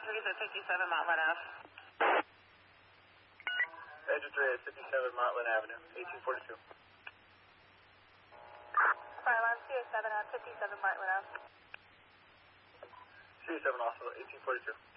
3 is at 57 Montland Ave. Engine 3 at 57 Montland Avenue, 1842. Fireline CA7 at 57 Montland Ave. CA7 also, 1842.